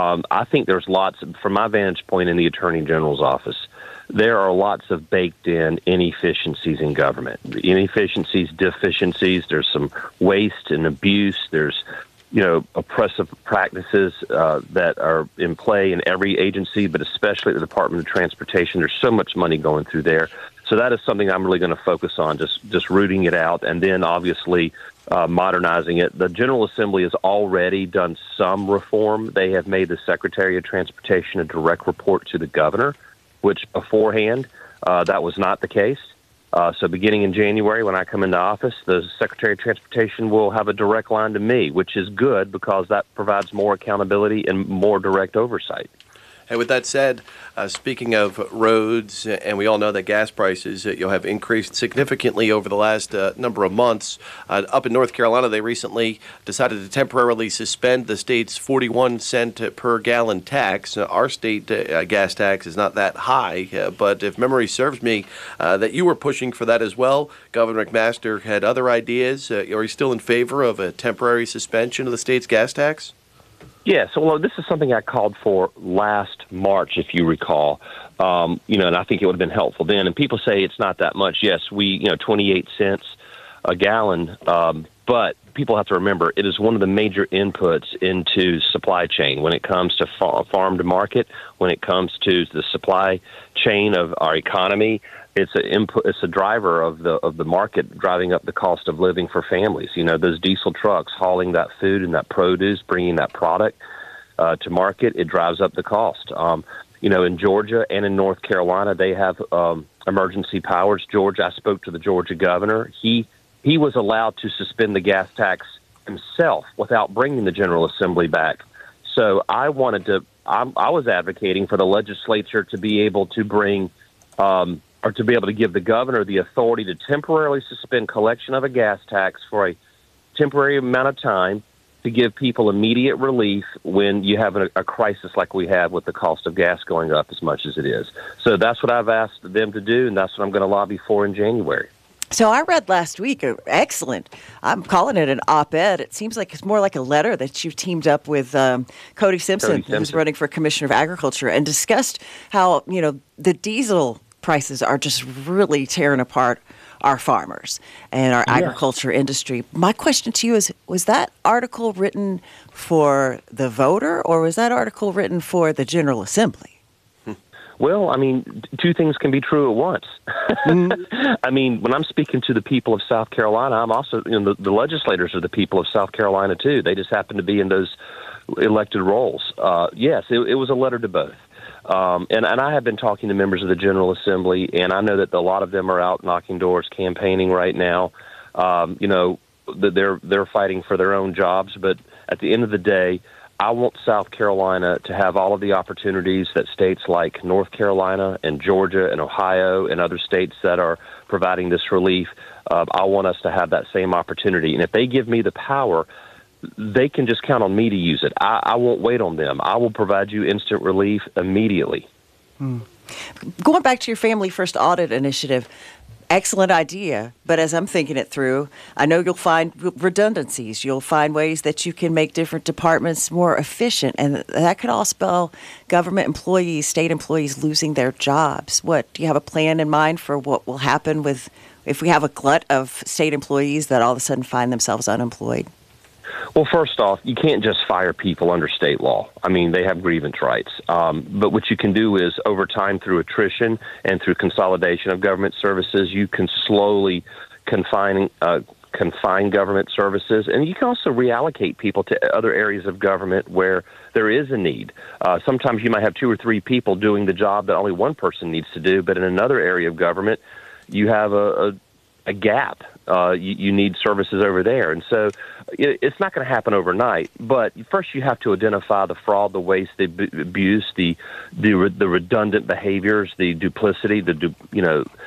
I think there's lots, from my vantage point in the Attorney General's office, there are lots of baked-in inefficiencies in government. Inefficiencies, deficiencies, there's some waste and abuse, there's oppressive practices that are in play in every agency, but especially at the Department of Transportation. There's so much money going through there. So that is something I'm really going to focus on, just rooting it out, and then obviously modernizing it. The General Assembly has already done some reform. They have made the Secretary of Transportation a direct report to the governor, which beforehand that was not the case. So beginning in January, when I come into office, the Secretary of Transportation will have a direct line to me, which is good because that provides more accountability and more direct oversight. And with that said, speaking of roads, and we all know that gas prices have increased significantly over the last number of months. Up in North Carolina, they recently decided to temporarily suspend the state's 41-cent per gallon tax. Our state gas tax is not that high, but if memory serves me, that you were pushing for that as well. Governor McMaster had other ideas. Are you still in favor of a temporary suspension of the state's gas tax? Yeah, so this is something I called for last March, if you recall, and I think it would have been helpful then. And people say it's not that much. Yes, 28 cents a gallon, but people have to remember it is one of the major inputs into supply chain when it comes to farm to market, when it comes to the supply chain of our economy. It's an input. It's a driver of the market, driving up the cost of living for families. Those diesel trucks hauling that food and that produce, bringing that product to market, it drives up the cost. In Georgia and in North Carolina, they have emergency powers. Georgia, I spoke to the Georgia governor. He was allowed to suspend the gas tax himself without bringing the General Assembly back. So I was advocating for the legislature to be able to bring. Or to be able to give the governor the authority to temporarily suspend collection of a gas tax for a temporary amount of time to give people immediate relief when you have a crisis like we have with the cost of gas going up as much as it is. So that's what I've asked them to do, and that's what I'm going to lobby for in January. So I read last week, excellent. I'm calling it an op-ed. It seems like it's more like a letter that you teamed up with Cody Simpson, who's running for Commissioner of Agriculture, and discussed how, the diesel prices are just really tearing apart our farmers and our agriculture industry. My question to you is, was that article written for the voter, or was that article written for the General Assembly? Well, two things can be true at once. When I'm speaking to the people of South Carolina, I'm also, the legislators are the people of South Carolina, too. They just happen to be in those elected roles. Yes, it was a letter to both. And I have been talking to members of the General Assembly, and I know that a lot of them are out knocking doors, campaigning right now. They're fighting for their own jobs, but at the end of the day, I want South Carolina to have all of the opportunities that states like North Carolina and Georgia and Ohio and other states that are providing this relief. I want us to have that same opportunity, and if they give me the power, they can just count on me to use it. I won't wait on them. I will provide you instant relief immediately. Going back to your Family First Audit Initiative, excellent idea. But as I'm thinking it through, I know you'll find redundancies. You'll find ways that you can make different departments more efficient. And that could all spell government employees, state employees losing their jobs. Do you have a plan in mind for what will happen if we have a glut of state employees that all of a sudden find themselves unemployed? Well, first off, you can't just fire people under state law. They have grievance rights. But what you can do is, over time, through attrition and through consolidation of government services, you can slowly confine government services. And you can also reallocate people to other areas of government where there is a need. Sometimes you might have 2 or 3 people doing the job that only one person needs to do, but in another area of government, you have a gap. You need services over there. And so it's not going to happen overnight. But first you have to identify the fraud, the waste, the abuse, the redundant behaviors, the duplicity,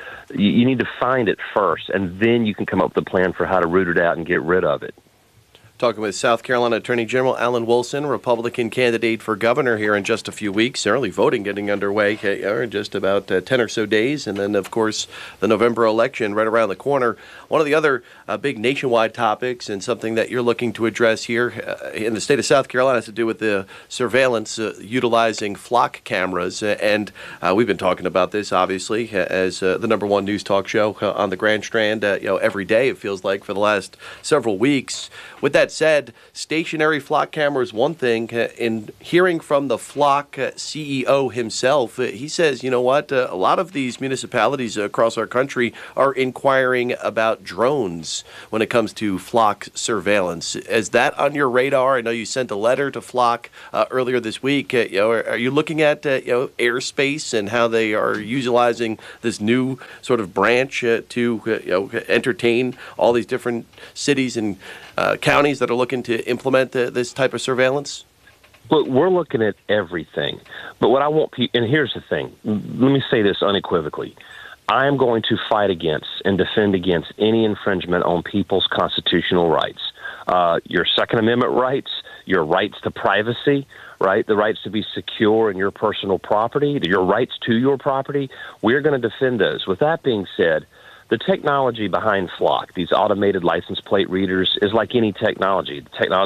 you need to find it first. And then you can come up with a plan for how to root it out and get rid of it. Talking with South Carolina Attorney General Alan Wilson, Republican candidate for governor here in just a few weeks. Early voting getting underway in just about 10 or so days. And then, of course, the November election right around the corner. One of the other big nationwide topics and something that you're looking to address here in the state of South Carolina has to do with the surveillance utilizing flock cameras. And we've been talking about this, obviously, as the number one news talk show on the Grand Strand, every day, it feels like, for the last several weeks. With that said, stationary flock camera is one thing. In hearing from the flock CEO himself, he says, you know what, a lot of these municipalities across our country are inquiring about drones when it comes to flock surveillance. Is that on your radar? I know you sent a letter to flock earlier this week. Are you looking at airspace and how they are utilizing this new sort of branch to entertain all these different cities and counties that are looking to implement this type of surveillance? Look, we're looking at everything. But what I want people, and here's the thing, let me say this unequivocally. I am going to fight against and defend against any infringement on people's constitutional rights. Your Second Amendment rights, your rights to privacy, right? The rights to be secure in your personal property, your rights to your property. We're going to defend those. With that being said, the technology behind Flock, these automated license plate readers, is like any technology.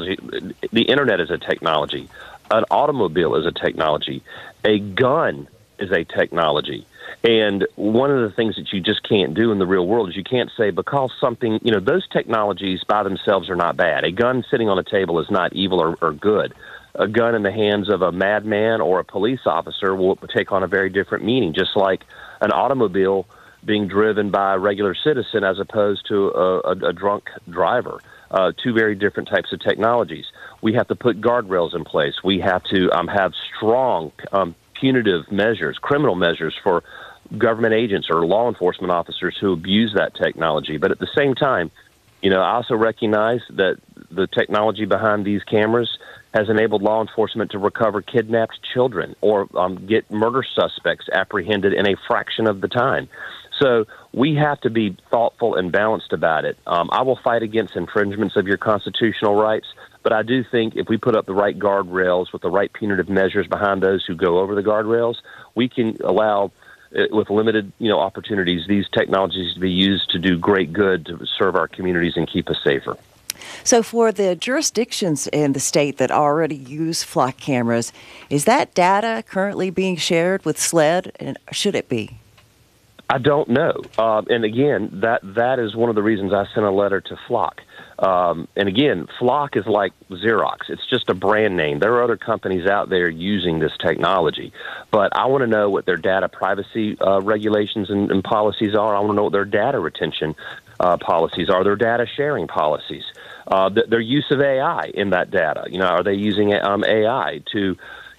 The internet is a technology. An automobile is a technology. A gun is a technology. And one of the things that you just can't do in the real world is you can't say because something, those technologies by themselves are not bad. A gun sitting on a table is not evil or good. A gun in the hands of a madman or a police officer will take on a very different meaning, just like an automobile being driven by a regular citizen as opposed to a drunk driver. Two very different types of technologies. We have to put guardrails in place. We have to have strong punitive measures, criminal measures for government agents or law enforcement officers who abuse that technology. But at the same time, I also recognize that the technology behind these cameras has enabled law enforcement to recover kidnapped children or get murder suspects apprehended in a fraction of the time. So we have to be thoughtful and balanced about it. I will fight against infringements of your constitutional rights, but I do think if we put up the right guardrails with the right punitive measures behind those who go over the guardrails, we can allow, with limited opportunities, these technologies to be used to do great good to serve our communities and keep us safer. So for the jurisdictions in the state that already use flock cameras, is that data currently being shared with SLED, and should it be? I don't know. And again, that is one of the reasons I sent a letter to Flock. And again, Flock is like Xerox. It's just a brand name. There are other companies out there using this technology. But I want to know what their data privacy regulations and policies are. I want to know what their data retention policies are, their data sharing policies, their use of AI in that data. Are they using AI to,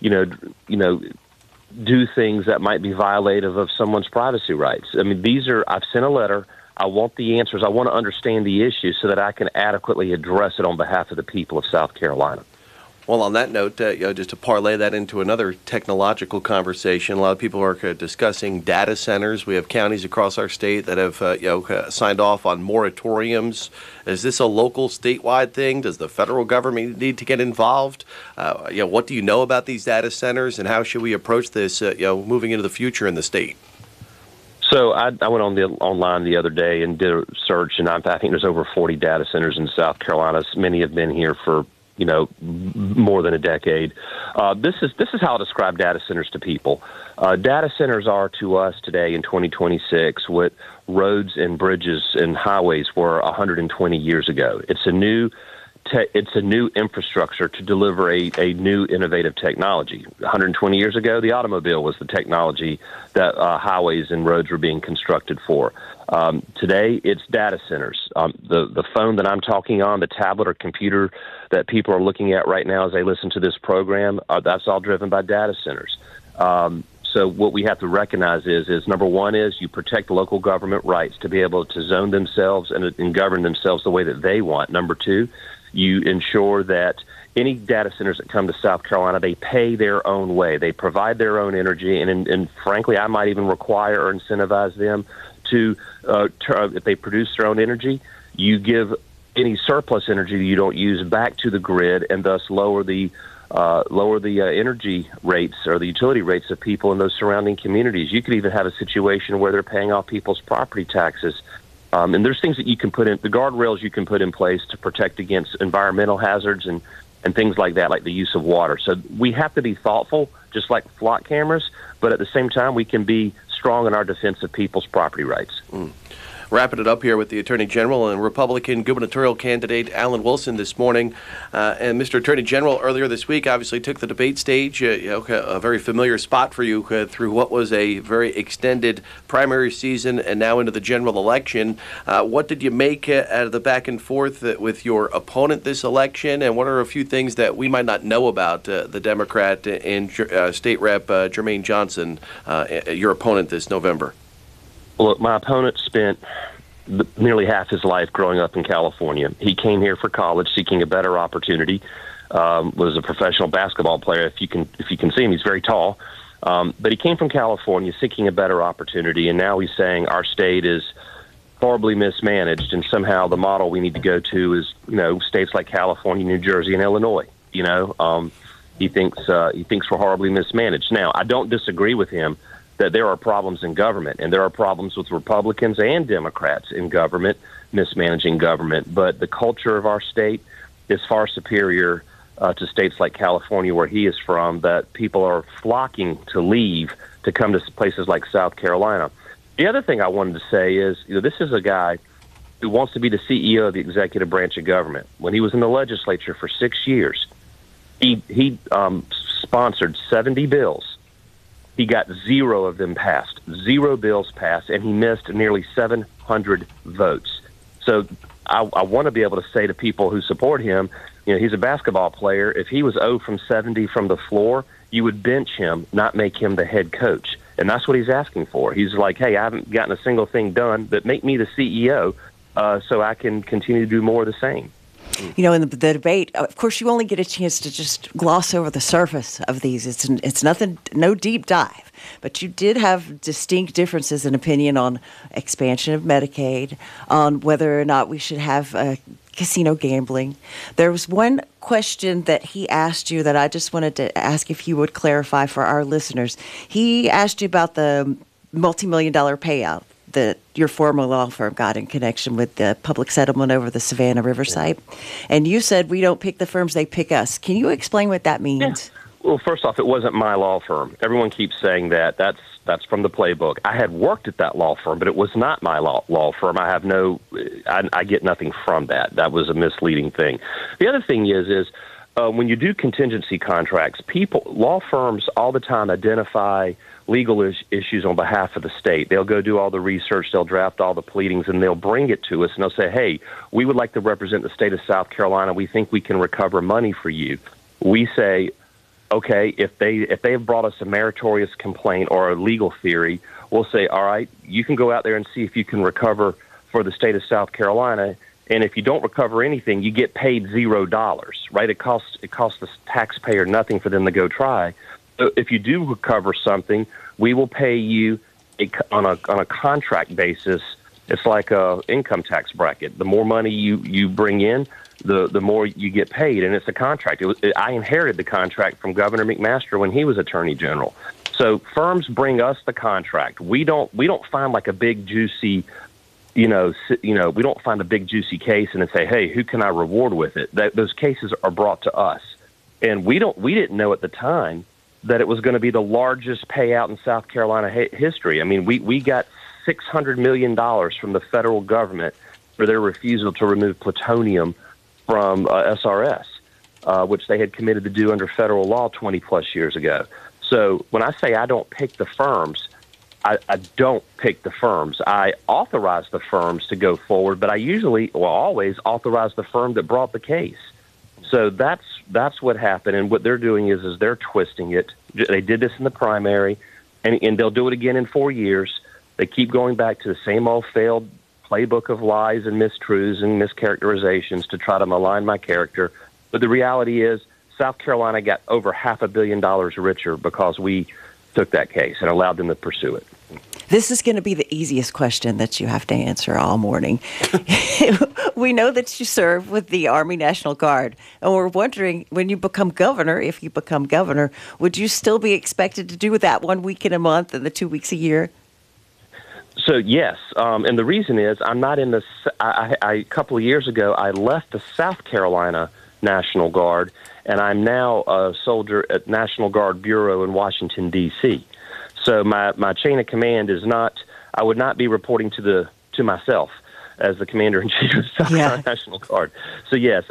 do things that might be violative of someone's privacy rights? I mean, I've sent a letter. I want the answers. I want to understand the issue so that I can adequately address it on behalf of the people of South Carolina. Well, on that note, just to parlay that into another technological conversation, a lot of people are discussing data centers. We have counties across our state that have signed off on moratoriums. Is this a local, statewide thing? Does the federal government need to get involved? What do you know about these data centers, and how should we approach this moving into the future in the state? So I went online the other day and did a search, and I think there's over 40 data centers in South Carolina. Many have been here for more than a decade. This is how I describe data centers to people. Data centers are to us today in 2026 what roads and bridges and highways were 120 years ago. It's a new infrastructure to deliver a new innovative technology. 120 years ago, the automobile was the technology that highways and roads were being constructed for. Today, it's data centers. The phone that I'm talking on, the tablet or computer that people are looking at right now as they listen to this program, that's all driven by data centers. So what we have to recognize is number one is you protect local government rights to be able to zone themselves and govern themselves the way that they want. Number two, you ensure that any data centers that come to South Carolina, they pay their own way. They provide their own energy, and frankly, I might even require or incentivize them to, if they produce their own energy, you give any surplus energy you don't use back to the grid, and thus lower the energy rates or the utility rates of people in those surrounding communities. You could even have a situation where they're paying off people's property taxes. And there's things that you can put in, the guardrails you can put in place to protect against environmental hazards and things like that, like the use of water. So we have to be thoughtful, just like flock cameras, but at the same time, we can be strong in our defense of people's property rights. Wrapping it up here with the Attorney General and Republican gubernatorial candidate Alan Wilson this morning. And Mr. Attorney General, earlier this week, obviously took the debate stage, a very familiar spot for you through what was a very extended primary season and now into the general election. What did you make out of the back and forth with your opponent this election? And what are a few things that we might not know about the Democrat and State Rep Jermaine Johnson, your opponent this November? Well, look, my opponent spent nearly half his life growing up in California. He came here for college seeking a better opportunity. Was a professional basketball player. If you can see him, he's very tall. But he came from California seeking a better opportunity, and now he's saying our state is horribly mismanaged, and somehow the model we need to go to is, states like California, New Jersey, and Illinois. He thinks we're horribly mismanaged. Now, I don't disagree with him that there are problems in government, and there are problems with Republicans and Democrats in government, mismanaging government. But the culture of our state is far superior to states like California, where he is from, that people are flocking to leave to come to places like South Carolina. The other thing I wanted to say is, this is a guy who wants to be the CEO of the executive branch of government. When he was in the legislature for 6 years, he sponsored 70 bills. He got 0 of them passed, 0 bills passed, and he missed nearly 700 votes. So I want to be able to say to people who support him, he's a basketball player. If he was 0 from 70 from the floor, you would bench him, not make him the head coach. And that's what he's asking for. He's like, hey, I haven't gotten a single thing done, but make me the CEO so I can continue to do more of the same. In the debate, of course, you only get a chance to just gloss over the surface of these. It's nothing, no deep dive. But you did have distinct differences in opinion on expansion of Medicaid, on whether or not we should have casino gambling. There was one question that he asked you that I just wanted to ask if you would clarify for our listeners. He asked you about the multi-million-dollar payout that your former law firm got in connection with the public settlement over the Savannah River site. And you said we don't pick the firms, they pick us. Can you explain what that means? Yeah. Well, first off, it wasn't my law firm. Everyone keeps saying that. That's from the playbook. I had worked at that law firm, but it was not my law firm. I get nothing from that. That was a misleading thing. The other thing is when you do contingency contracts, law firms all the time identify legal issues on behalf of the state. They'll go do all the research, they'll draft all the pleadings, and they'll bring it to us, and they'll say, hey, we would like to represent the state of South Carolina. We think we can recover money for you. We say, okay, if they have brought us a meritorious complaint or a legal theory, we'll say, all right, you can go out there and see if you can recover for the state of South Carolina. And if you don't recover anything, you get paid $0, right? It costs the taxpayer nothing for them to go try. So if you do recover something, we will pay you on a contract basis. It's like a income tax bracket. The more money you bring in, the more you get paid, and it's a contract. I inherited the contract from Governor McMaster when he was Attorney General. So firms bring us the contract. We don't find like a big juicy, we don't find a big juicy case and then say, hey, who can I reward with it? Those cases are brought to us, and we didn't know at the time that it was going to be the largest payout in South Carolina history. I mean, we got $600 million from the federal government for their refusal to remove plutonium from SRS, which they had committed to do under federal law 20-plus years ago. So when I say I don't pick the firms, I don't pick the firms. I authorize the firms to go forward, but I always authorize the firm that brought the case. So that's what happened, and what they're doing is they're twisting it. They did this in the primary, and they'll do it again in 4 years. They keep going back to the same old failed playbook of lies and mistruths and mischaracterizations to try to malign my character. But the reality is South Carolina got over $500 million richer because we took that case and allowed them to pursue it. This is going to be the easiest question that you have to answer all morning. We know that you serve with the Army National Guard, and we're wondering, when you become governor, if you become governor, would you still be expected to do that 1 week in a month and the 2 weeks a year? So, yes, and the reason is I'm not in the a couple of years ago, I left the South Carolina National Guard, and I'm now a soldier at National Guard Bureau in Washington, D.C., So my chain of command is not. I would not be reporting to myself as the commander-in-chief of South Carolina National Guard. So yes,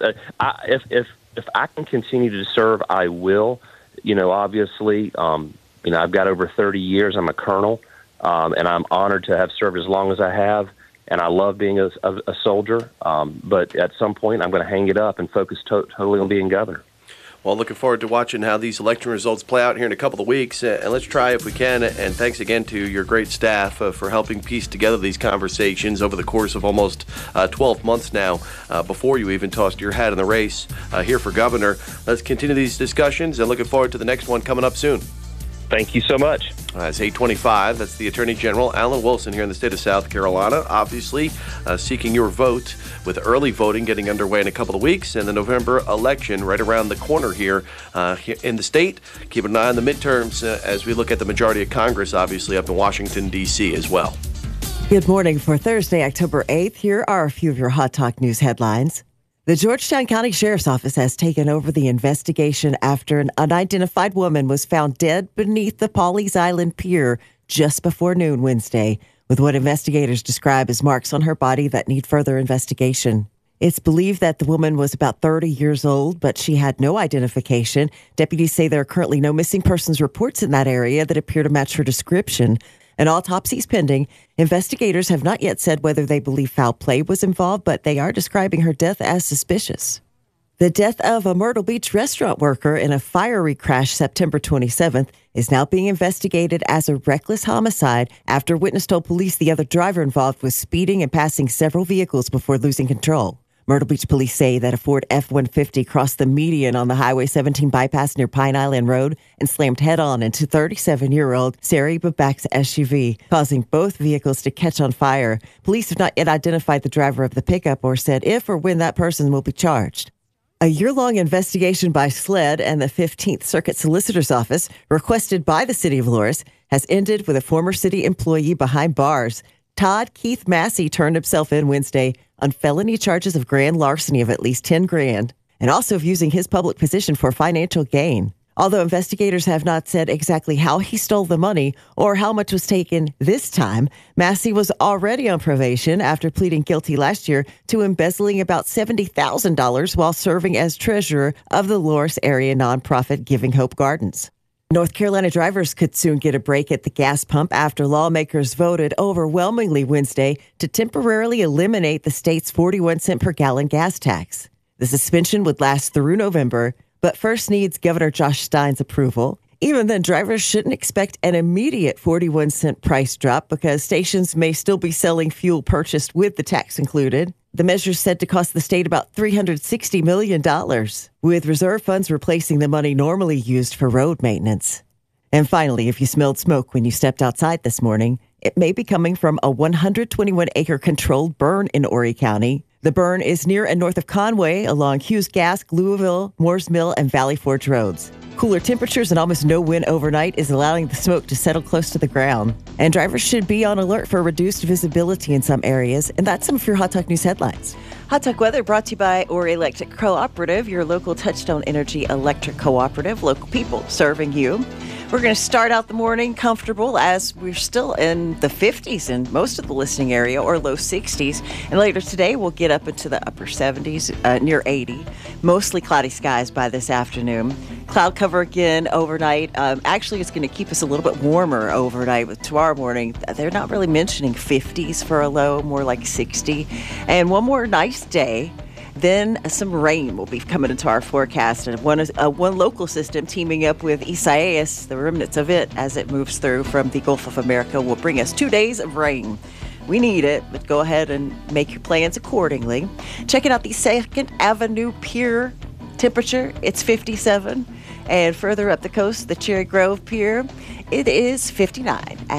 if I can continue to serve, I will. Obviously, I've got over 30 years. I'm a colonel, and I'm honored to have served as long as I have. And I love being a soldier. But at some point, I'm going to hang it up and focus totally on being governor. Well, looking forward to watching how these election results play out here in a couple of weeks. And let's try if we can. And thanks again to your great staff for helping piece together these conversations over the course of almost 12 months now, before you even tossed your hat in the race here for governor. Let's continue these discussions and looking forward to the next one coming up soon. Thank you so much. It's 8:25. That's the Attorney General, Alan Wilson, here in the state of South Carolina, obviously seeking your vote with early voting getting underway in a couple of weeks and the November election right around the corner here in the state. Keep an eye on the midterms as we look at the majority of Congress, obviously, up in Washington, D.C. as well. Good morning for Thursday, October 8th. Here are a few of your Hot Talk News headlines. The Georgetown County Sheriff's Office has taken over the investigation after an unidentified woman was found dead beneath the Pawleys Island Pier just before noon Wednesday, with what investigators describe as marks on her body that need further investigation. It's believed that the woman was about 30 years old, but she had no identification. Deputies say there are currently no missing persons reports in that area that appear to match her description. An autopsy is pending. Investigators have not yet said whether they believe foul play was involved, but they are describing her death as suspicious. The death of a Myrtle Beach restaurant worker in a fiery crash September 27th is now being investigated as a reckless homicide after witness told police the other driver involved was speeding and passing several vehicles before losing control. Myrtle Beach police say that a Ford F-150 crossed the median on the Highway 17 bypass near Pine Island Road and slammed head-on into 37-year-old Sari Babak's SUV, causing both vehicles to catch on fire. Police have not yet identified the driver of the pickup or said if or when that person will be charged. A year-long investigation by SLED and the 15th Circuit Solicitor's Office, requested by the City of Loris, has ended with a former city employee behind bars. Todd Keith Massey turned himself in Wednesday on felony charges of grand larceny of at least $10,000 and also of using his public position for financial gain. Although investigators have not said exactly how he stole the money or how much was taken this time, Massey was already on probation after pleading guilty last year to embezzling about $70,000 while serving as treasurer of the Loris area nonprofit Giving Hope Gardens. North Carolina drivers could soon get a break at the gas pump after lawmakers voted overwhelmingly Wednesday to temporarily eliminate the state's 41-cent per gallon gas tax. The suspension would last through November, but first needs Governor Josh Stein's approval. Even then, drivers shouldn't expect an immediate 41-cent price drop because stations may still be selling fuel purchased with the tax included. The measure is said to cost the state about $360 million, with reserve funds replacing the money normally used for road maintenance. And finally, if you smelled smoke when you stepped outside this morning, it may be coming from a 121-acre controlled burn in Horry County. The burn is near and north of Conway along Hughes Gask, Louisville, Moores Mill, and Valley Forge roads. Cooler temperatures and almost no wind overnight is allowing the smoke to settle close to the ground. And drivers should be on alert for reduced visibility in some areas. And that's some of your Hot Talk News headlines. Hot Talk Weather brought to you by Horry Electric Cooperative, your local Touchstone Energy Electric Cooperative, local people serving you. We're going to start out the morning comfortable as we're still in the 50s in most of the listening area or low 60s. And later today, we'll get up into the upper 70s, near 80. Mostly cloudy skies by this afternoon. Cloud cover again overnight. Actually, it's going to keep us a little bit warmer overnight. With tomorrow morning, they're not really mentioning 50s for a low, more like 60. And one more nice day. Then some rain will be coming into our forecast, and one local system teaming up with Isaias, the remnants of it, as it moves through from the Gulf of America, will bring us 2 days of rain. We need it, but go ahead and make your plans accordingly. Checking out the 2nd Avenue Pier temperature, it's 57. And further up the coast, the Cherry Grove Pier, it is 59 at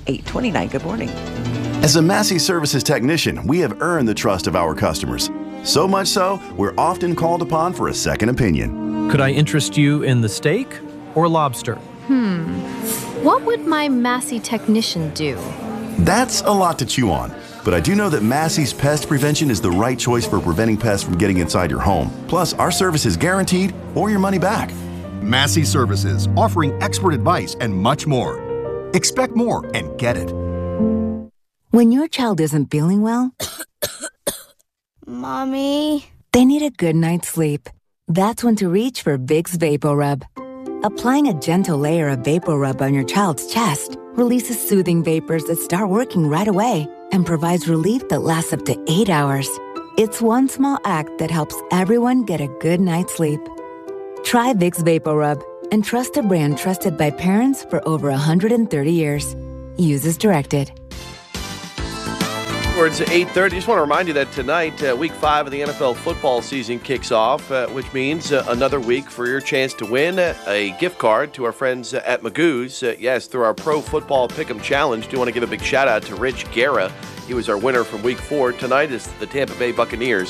829. Good morning. As a Massey Services technician, we have earned the trust of our customers. So much so, we're often called upon for a second opinion. Could I interest you in the steak or lobster? What would my Massey technician do? That's a lot to chew on. But I do know that Massey's Pest Prevention is the right choice for preventing pests from getting inside your home. Plus, our service is guaranteed or your money back. Massey Services, offering expert advice and much more. Expect more and get it. When your child isn't feeling well, Mommy, they need a good night's sleep. That's when to reach for Vicks VapoRub. Applying a gentle layer of VapoRub on your child's chest releases soothing vapors that start working right away and provides relief that lasts up to 8 hours. It's one small act that helps everyone get a good night's sleep. Try Vicks VapoRub and trust a brand trusted by parents for over 130 years. Use as directed. Towards 8:30, just want to remind you that tonight, Week 5 of the NFL football season kicks off, which means another week for your chance to win a gift card to our friends at Magoo's. Yes, through our Pro Football Pick'em Challenge. Do want to give a big shout out to Rich Guerra. He was our winner from Week 4. Tonight is the Tampa Bay Buccaneers